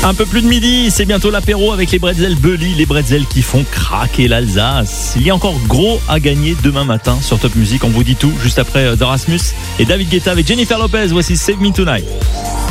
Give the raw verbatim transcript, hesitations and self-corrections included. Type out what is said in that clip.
Un peu plus de midi, c'est bientôt l'apéro avec les bretzels Bully, les bretzels qui font craquer l'Alsace. Il y a encore gros à gagner demain matin sur Top Music. On vous dit tout juste après D'Erasmus et David Guetta avec Jennifer Lopez. Voici Save Me Tonight.